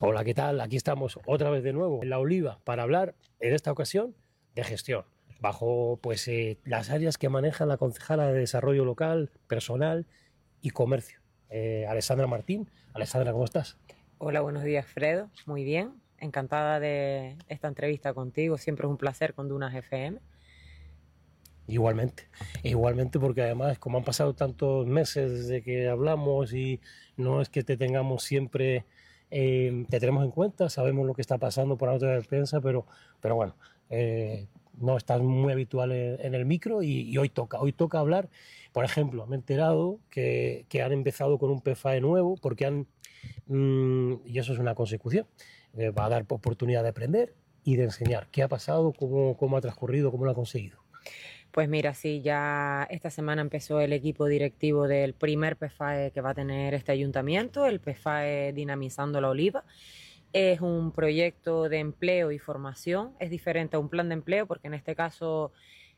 Hola, ¿qué tal? Aquí estamos otra vez de nuevo en La Oliva para hablar, en esta ocasión, de gestión, bajo las áreas que maneja la concejala de Desarrollo Local, Personal y Comercio. Alessandra Martín. Alessandra, ¿cómo estás? Hola, buenos días, Fredo. Muy bien. Encantada de esta entrevista contigo. Siempre es un placer con Dunas FM. Igualmente, igualmente porque además como han pasado tantos meses desde que hablamos y no es que te tengamos siempre, te tenemos en cuenta, sabemos lo que está pasando por la nota de prensa, pero bueno, no estás muy habitual en el micro y hoy toca hablar. Por ejemplo, me he enterado que han empezado con un PFAE nuevo porque y eso es una consecución, va a dar oportunidad de aprender y de enseñar qué ha pasado, cómo ha transcurrido, cómo lo ha conseguido. Pues mira, sí, ya esta semana empezó el equipo directivo del primer PFAE que va a tener este ayuntamiento, el PFAE Dinamizando la Oliva. Es un proyecto de empleo y formación, es diferente a un plan de empleo porque en este caso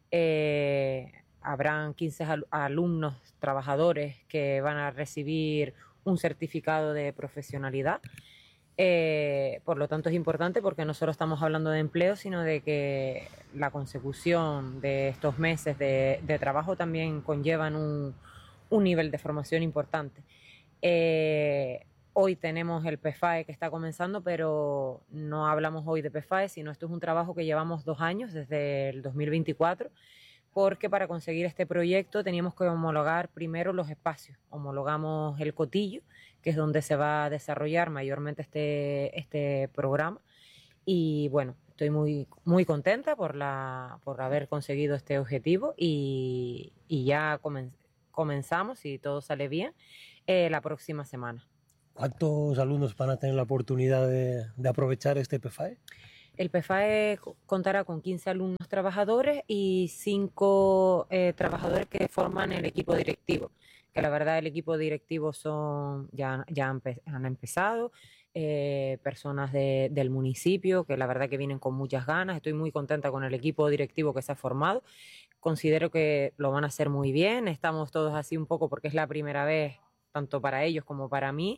habrán 15 alumnos trabajadores que van a recibir un certificado de profesionalidad. Por lo tanto es importante porque no solo estamos hablando de empleo, sino de que la consecución de estos meses de trabajo también conllevan un nivel de formación importante. Hoy tenemos el PFAE que está comenzando, pero no hablamos hoy de PFAE, sino esto es un trabajo que llevamos 2 años, desde el 2024, porque para conseguir este proyecto teníamos que homologar primero los espacios. Homologamos el Cotillo, que es donde se va a desarrollar mayormente este programa. Y bueno, estoy muy contenta por haber conseguido este objetivo y ya comenzamos, si todo sale bien, la próxima semana. ¿Cuántos alumnos van a tener la oportunidad de aprovechar este PFAE? El PFAE contará con 15 alumnos trabajadores y 5 trabajadores que forman el equipo directivo, que la verdad el equipo directivo han empezado, personas del municipio que la verdad que vienen con muchas ganas. Estoy muy contenta con el equipo directivo que se ha formado. Considero que lo van a hacer muy bien. Estamos todos así un poco porque es la primera vez, tanto para ellos como para mí.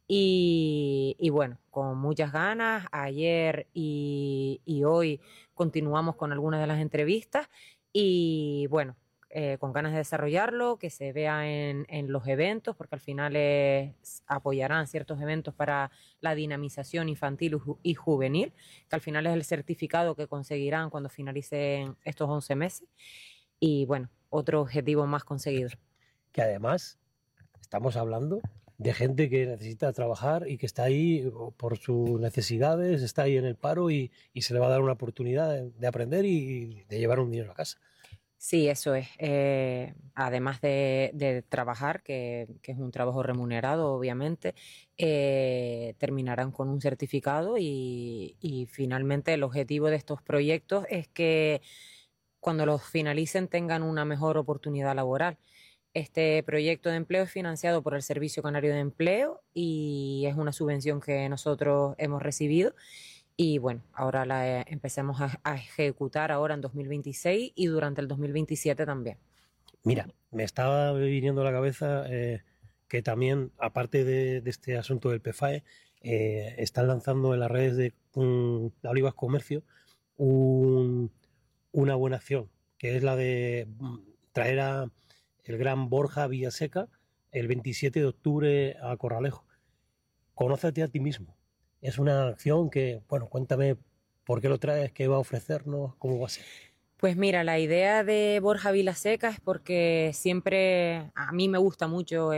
Y bueno, con muchas ganas, ayer y hoy continuamos con algunas de las entrevistas y bueno, con ganas de desarrollarlo, que se vea en los eventos, porque al final apoyarán ciertos eventos para la dinamización infantil y juvenil, que al final es el certificado que conseguirán cuando finalicen estos 11 meses. Y bueno, otro objetivo más conseguido. Que además estamos hablando de gente que necesita trabajar y que está ahí por sus necesidades, está ahí en el paro y se le va a dar una oportunidad de aprender y de llevar un dinero a casa. Sí, eso es. Además de trabajar, que es un trabajo remunerado, obviamente, terminarán con un certificado y finalmente el objetivo de estos proyectos es que cuando los finalicen tengan una mejor oportunidad laboral. Este proyecto de empleo es financiado por el Servicio Canario de Empleo y es una subvención que nosotros hemos recibido. Y bueno, ahora la empecemos a ejecutar ahora en 2026 y durante el 2027 también. Mira, me estaba viniendo a la cabeza que también, aparte de este asunto del PFAE, están lanzando en las redes de la Olivas Comercio un, una buena acción, que es la de traer a el gran Borja Villaseca el 27 de octubre a Corralejo. Conócete a ti mismo. Es una acción que, bueno, cuéntame por qué lo traes, qué va a ofrecernos, cómo va a ser. Pues mira, la idea de Borja Vilaseca es porque siempre a mí me gusta mucho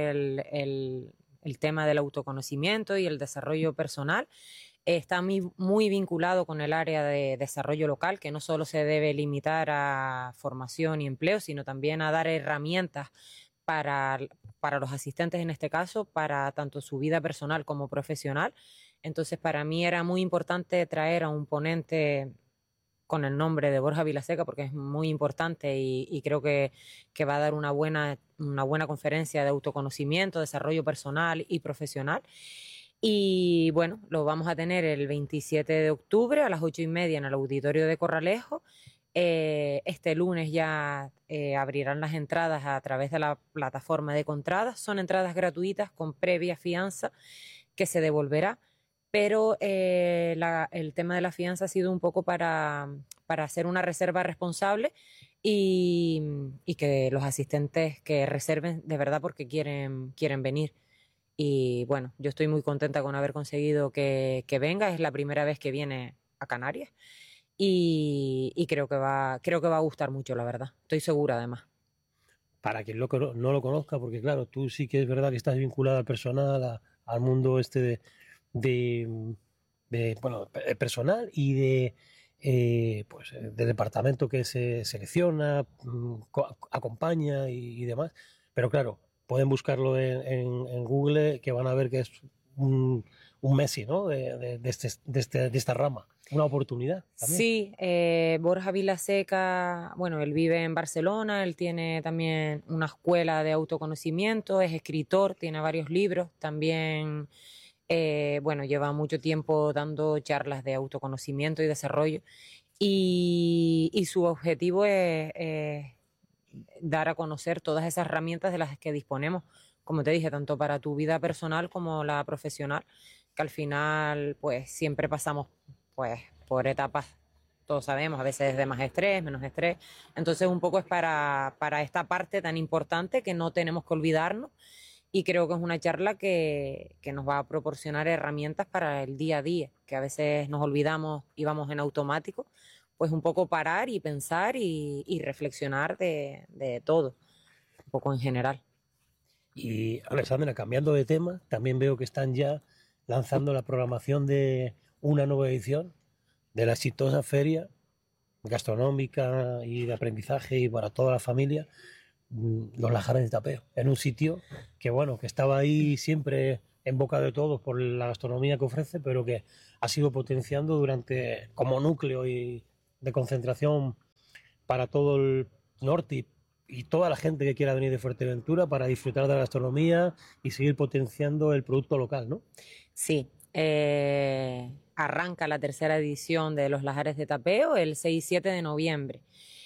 el tema del autoconocimiento y el desarrollo personal. Está muy vinculado con el área de desarrollo local, que no solo se debe limitar a formación y empleo, sino también a dar herramientas para, para los asistentes en este caso, para tanto su vida personal como profesional. Entonces, para mí era muy importante traer a un ponente con el nombre de Borja Vilaseca porque es muy importante y creo que va a dar una buena conferencia de autoconocimiento, desarrollo personal y profesional. Y bueno, lo vamos a tener el 27 de octubre a las 8:30 en el auditorio de Corralejo. Este lunes ya abrirán las entradas a través de la plataforma de Contradas. Son entradas gratuitas con previa fianza que se devolverá. pero el tema de la fianza ha sido un poco para hacer una reserva responsable y que los asistentes que reserven de verdad porque quieren venir. Y bueno, yo estoy muy contenta con haber conseguido que venga, es la primera vez que viene a Canarias y creo que va a gustar mucho, la verdad. Estoy segura además. Para quien no lo conozca, porque claro, tú sí que es verdad que estás vinculada al personal, al mundo este de, bueno, personal y de departamento que se selecciona, acompaña y demás. Pero claro, pueden buscarlo en Google, que van a ver que es un Messi, ¿no? De esta rama, una oportunidad también. Sí, Borja Vilaseca, bueno, él vive en Barcelona, él tiene también una escuela de autoconocimiento, es escritor, tiene varios libros, también, bueno, lleva mucho tiempo dando charlas de autoconocimiento y desarrollo y su objetivo es dar a conocer todas esas herramientas de las que disponemos, como te dije, tanto para tu vida personal como la profesional, que al final, pues, siempre pasamos, pues, por etapas, todos sabemos, a veces de más estrés, menos estrés. Entonces, un poco es para esta parte tan importante que no tenemos que olvidarnos y creo que es una charla que nos va a proporcionar herramientas para el día a día, que a veces nos olvidamos y vamos en automático, pues un poco parar y pensar y reflexionar de todo, un poco en general. Y Alexandra, cambiando de tema, también veo que están ya lanzando la programación de una nueva edición de la exitosa feria gastronómica y de aprendizaje y para toda la familia, los Lajares de Tapeo, en un sitio que bueno, que estaba ahí siempre en boca de todos por la gastronomía que ofrece, pero que ha sido potenciando durante como núcleo y de concentración para todo el norte y toda la gente que quiera venir de Fuerteventura para disfrutar de la gastronomía y seguir potenciando el producto local, ¿no? Sí, arranca la tercera edición de los Lajares de Tapeo el 6 y 7 de noviembre.